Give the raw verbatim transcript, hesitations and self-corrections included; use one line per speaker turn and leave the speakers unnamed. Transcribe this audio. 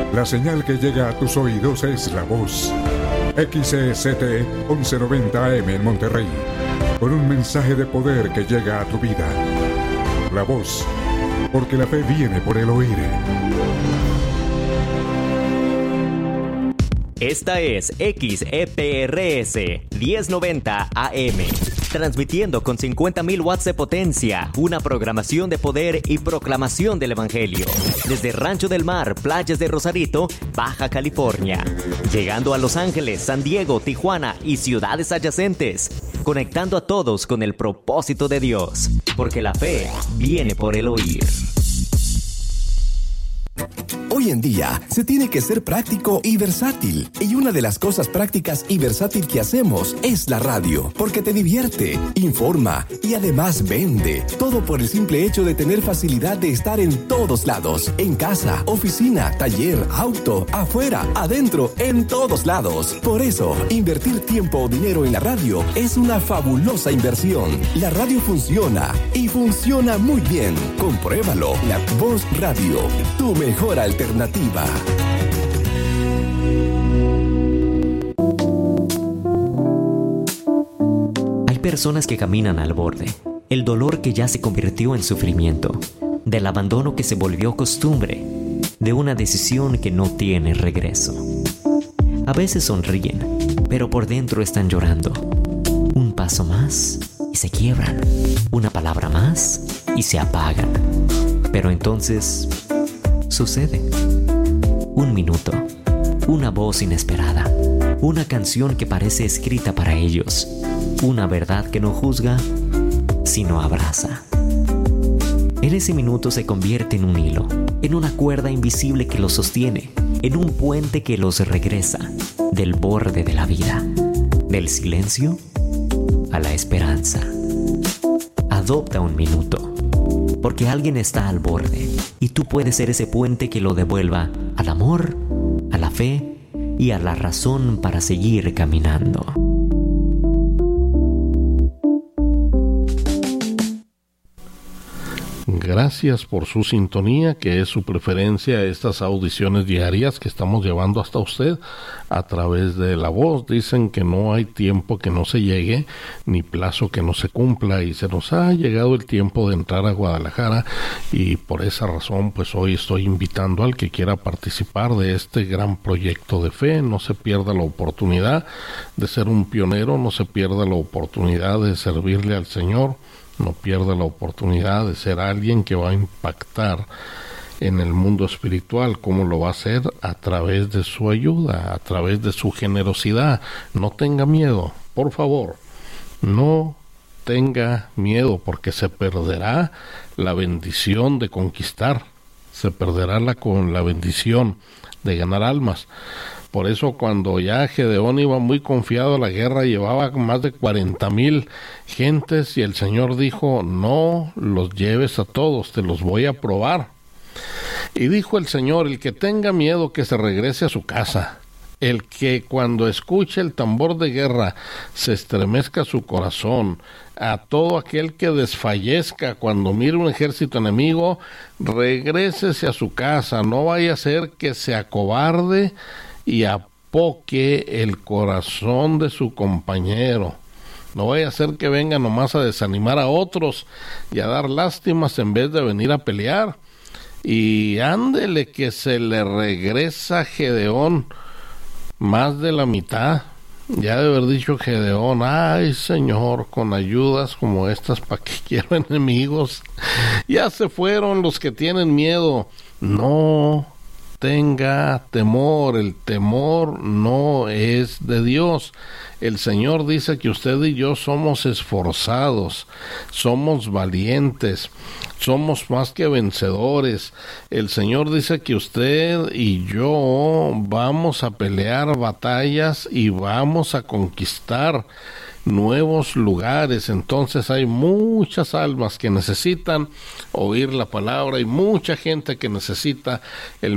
La señal que llega a tus oídos es La Voz. X C C T once noventa A M en Monterrey. Con un mensaje de poder que llega a tu vida. La Voz. Porque la fe viene por el oír.
Esta es X E P R S diez noventa A M, transmitiendo con cincuenta mil watts de potencia, una programación de poder y proclamación del Evangelio, desde Rancho del Mar, playas de Rosarito, Baja California, llegando a Los Ángeles, San Diego, Tijuana y ciudades adyacentes, conectando a todos con el propósito de Dios, porque la fe viene por el oír.
Hoy en día se tiene que ser práctico y versátil. Y una de las cosas prácticas y versátil que hacemos es la radio, porque te divierte, informa y además vende. Todo por el simple hecho de tener facilidad de estar en todos lados. En casa, oficina, taller, auto, afuera, adentro, en todos lados. Por eso, invertir tiempo o dinero en la radio es una fabulosa inversión. La radio funciona y funciona muy bien. Compruébalo. La Voz Radio, tu mejor alternativa.
Hay personas que caminan al borde, el dolor que ya se convirtió en sufrimiento, del abandono que se volvió costumbre, de una decisión que no tiene regreso. A veces sonríen, pero por dentro están llorando. Un paso más y se quiebran, una palabra más y se apagan. Pero entonces sucede. Un minuto, una voz inesperada, una canción que parece escrita para ellos, una verdad que no juzga, sino abraza. En ese minuto se convierte en un hilo, en una cuerda invisible que los sostiene, en un puente que los regresa del borde de la vida, del silencio a la esperanza. Adopta un minuto, porque alguien está al borde y tú puedes ser ese puente que lo devuelva al amor, a la fe y a la razón para seguir caminando.
Gracias por su sintonía, que es su preferencia a estas audiciones diarias que estamos llevando hasta usted a través de La Voz. Dicen que no hay tiempo que no se llegue, ni plazo que no se cumpla, y se nos ha llegado el tiempo de entrar a Guadalajara, y por esa razón pues hoy estoy invitando al que quiera participar de este gran proyecto de fe. No se pierda la oportunidad de ser un pionero, no se pierda la oportunidad de servirle al Señor. No pierda la oportunidad de ser alguien que va a impactar en el mundo espiritual. ¿Cómo lo va a hacer? A través de su ayuda, a través de su generosidad. No tenga miedo, por favor. No tenga miedo, porque se perderá la bendición de conquistar. Se perderá la, con la bendición de ganar almas. Por eso cuando ya Gedeón iba muy confiado a la guerra, llevaba más de cuarenta mil gentes, y el Señor dijo: no los lleves a todos, te los voy a probar. Y dijo el Señor: el que tenga miedo, que se regrese a su casa. El que cuando escuche el tambor de guerra se estremezca su corazón. A todo aquel que desfallezca cuando mire un ejército enemigo, regrésese a su casa. No vaya a ser que se acobarde y apoque el corazón de su compañero. No vaya a ser que venga nomás a desanimar a otros y a dar lástimas en vez de venir a pelear. Y ándele que se le regresa a Gedeón más de la mitad. Ya de haber dicho Gedeón: ay, Señor, con ayudas como estas, ¿para qué quiero enemigos? Ya se fueron los que tienen miedo. No tenga temor, el temor no es de Dios. El Señor dice que usted y yo somos esforzados, somos valientes, somos más que vencedores. El Señor dice que usted y yo vamos a pelear batallas y vamos a conquistar nuevos lugares. Entonces hay muchas almas que necesitan oír la palabra y mucha gente que necesita el